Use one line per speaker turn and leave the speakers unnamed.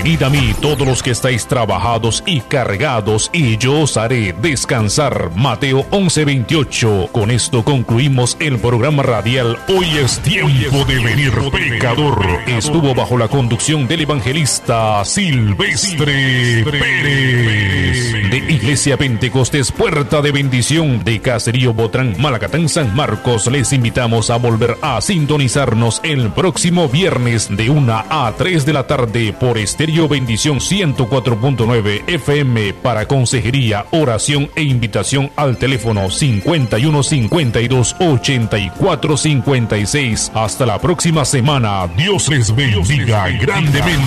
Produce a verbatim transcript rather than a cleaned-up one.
Venid a mí todos los que estáis trabajados y cargados, y yo os haré descansar. Mateo once veintiocho. Con esto concluimos el programa radial Hoy es tiempo de venir, pecador. Estuvo bajo la conducción del evangelista Silvestre Pérez, de Iglesia Pentecostés Puerta de Bendición de Caserío Botrán, Malacatán, San Marcos. Les invitamos a volver a sintonizarnos el próximo viernes de una a tres de la tarde por Estéreo Bendición ciento cuatro punto nueve F M para consejería, oración e invitación al teléfono cincuenta y uno cincuenta y dos ochenta y cuatro cincuenta y seis. Hasta la próxima semana. Dios les bendiga grandemente.